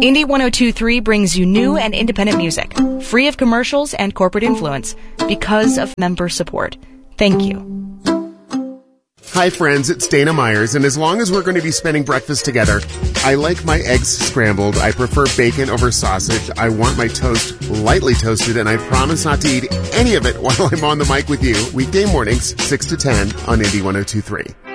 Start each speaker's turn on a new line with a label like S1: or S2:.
S1: Indie 1023 brings you new and independent music, free of commercials and corporate influence, because of member support. Thank you.
S2: Hi friends, it's Dana Myers, and as long as we're going to be spending breakfast together, I like my eggs scrambled, I prefer bacon over sausage, I want my toast lightly toasted, and I promise not to eat any of it while I'm on the mic with you, weekday mornings, 6 to 10 on Indie 1023.